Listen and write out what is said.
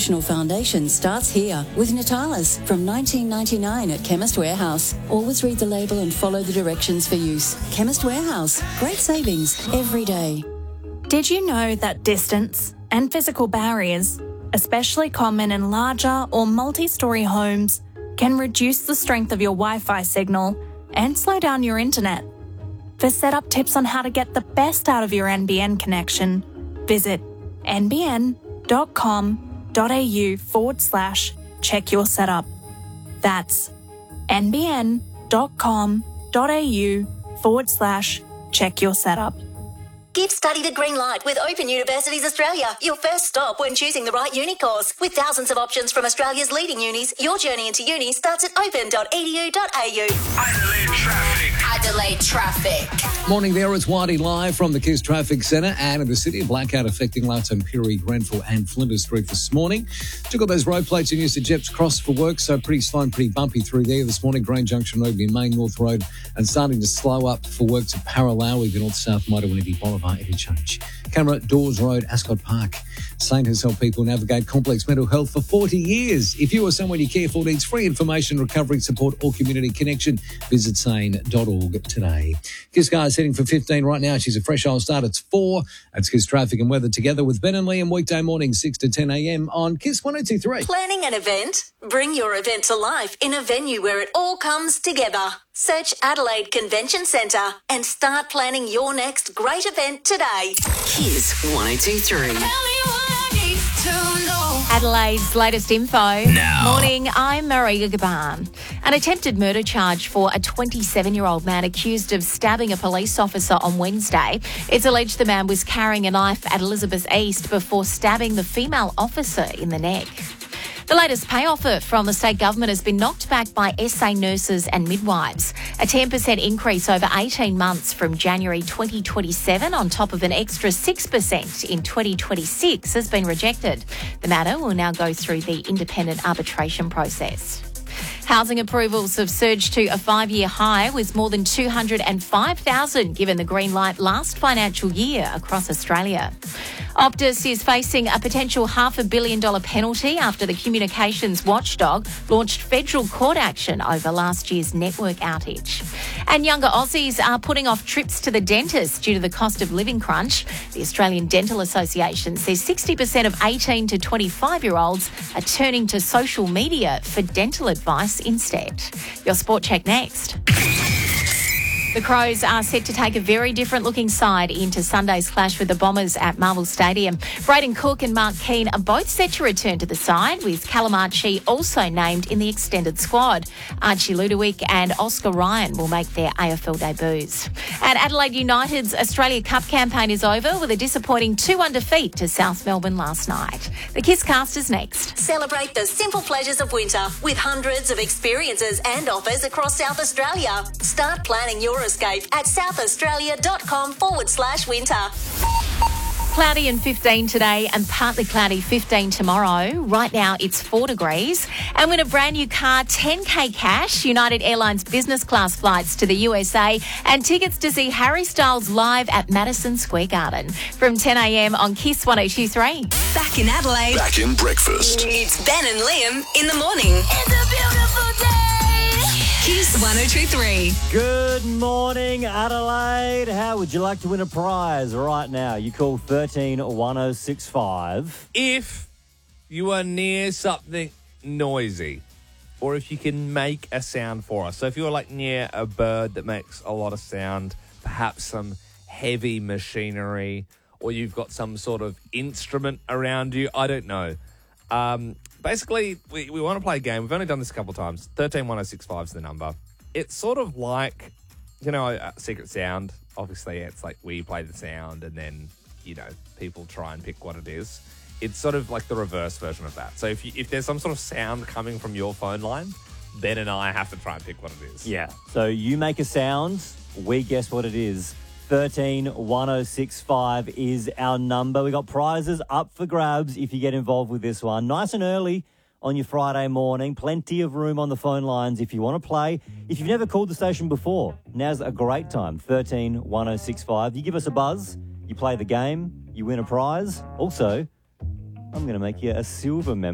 nutritional foundation starts here with Natalis from $19.99 at Chemist Warehouse. Always read the label and follow the directions for use. Chemist Warehouse. Great savings every day. Did you know that distance and physical barriers, especially common in larger or multi-storey homes, can reduce the strength of your Wi-Fi signal and slow down your internet? For setup tips on how to get the best out of your NBN connection, visit nbn.com.au/check your setup. That's nbn.com.au/check your setup. Give study the green light with Open Universities Australia, your first stop when choosing the right uni course. With thousands of options from Australia's leading unis, your journey into uni starts at open.edu.au. Adelaide Traffic. Morning there, it's Waddy live from the KISS Traffic Centre and in the city. A blackout affecting Larton-Perry, Grenfell and Flinders Street this morning. Took all those road plates and used to Jeps Cross for work, so pretty slow and pretty bumpy through there this morning. Grange Junction Road near Main North Road and starting to slow up for work to Paralawi, the North-South Motorwinity Boulevard interchange. Camera, Dawes Road, Ascot Park. Sane has helped people navigate complex mental health for 40 years. If you or someone you care for needs free information, recovery support or community connection, visit sane.org today. Kiss Car's heading for 15 right now. She's a fresh old start. It's 4. That's Kiss Traffic and Weather together with Ben and Liam weekday morning 6 to 10 a.m. on Kiss 102.3. Planning an event? Bring your event to life in a venue where it all comes together. Search Adelaide Convention Centre and start planning your next great event today. Kiss 102.3. Adelaide's latest info. Now. Morning, I'm Maria Gaban. An attempted murder charge for a 27-year-old man accused of stabbing a police officer on Wednesday. It's alleged the man was carrying a knife at Elizabeth East before stabbing the female officer in the neck. The latest pay offer from the state government has been knocked back by SA nurses and midwives. A 10% increase over 18 months from January 2027 on top of an extra 6% in 2026 has been rejected. The matter will now go through the independent arbitration process. Housing approvals have surged to a 5-year high with more than 205,000 given the green light last financial year across Australia. Optus is facing a potential $500 million penalty after the communications watchdog launched federal court action over last year's network outage. And younger Aussies are putting off trips to the dentist due to the cost of living crunch. The Australian Dental Association says 60% of 18 to 25-year-olds are turning to social media for dental advice instead. Your sport check next. The Crows are set to take a very different looking side into Sunday's clash with the Bombers at Marvel Stadium. Braden Cook and Mark Keane are both set to return to the side, with Callum Archie also named in the extended squad. Archie Ludovic and Oscar Ryan will make their AFL debuts. And Adelaide United's Australia Cup campaign is over with a disappointing 2-1 defeat to South Melbourne last night. The Kiss Cast is next. Celebrate the simple pleasures of winter with hundreds of experiences and offers across South Australia. Start planning your escape at southaustralia.com/winter. Cloudy and 15 today and partly cloudy 15 tomorrow. Right now it's 4 degrees. And win a brand new car, 10K cash, United Airlines business class flights to the USA and tickets to see Harry Styles live at Madison Square Garden from 10 a.m. on Kiss 102.3. Back in Adelaide. Back in breakfast. It's Ben and Liam in the morning. It's a beautiful day. Kiss 102.3. Good morning, Adelaide. How would you like to win a prize right now? You call 131065. If you are near something noisy, or if you can make a sound for us. So if you're like near a bird that makes a lot of sound, perhaps some heavy machinery, or you've got some sort of instrument around you, I don't know. Basically, we want to play a game. We've only done this a couple of times. 131065 is the number. It's sort of like, Secret Sound. Obviously, it's like we play the sound and then, people try and pick what it is. It's sort of like the reverse version of that. So if there's some sort of sound coming from your phone line, Ben and I have to try and pick what it is. Yeah. So you make a sound, we guess what it is. 131065 is our number. We got prizes up for grabs if you get involved with this one. Nice and early on your Friday morning. Plenty of room on the phone lines if you want to play. If you've never called the station before, now's a great time. 131065. You give us a buzz, you play the game, you win a prize. Also, I'm going to make you a silver member.